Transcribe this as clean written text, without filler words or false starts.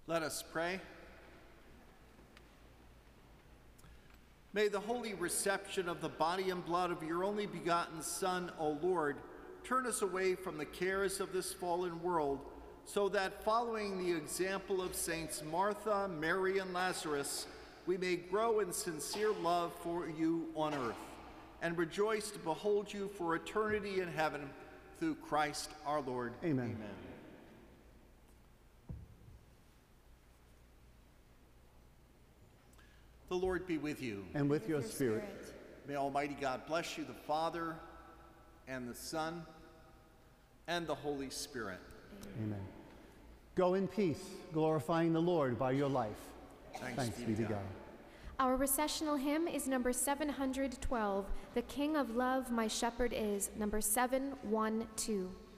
Let us pray. May the holy reception of the body and blood of your only begotten Son, O Lord, turn us away from the cares of this fallen world, so that following the example of Saints Martha, Mary, and Lazarus, we may grow in sincere love for you on earth and rejoice to behold you for eternity in heaven through Christ our Lord. Amen. Amen. The Lord be with you. And with your spirit. May Almighty God bless you, the Father, and the Son, and the Holy Spirit. Amen. Go in peace, glorifying the Lord by your life. Thanks be to God. Our recessional hymn is number 712, The King of Love My Shepherd Is, number 712.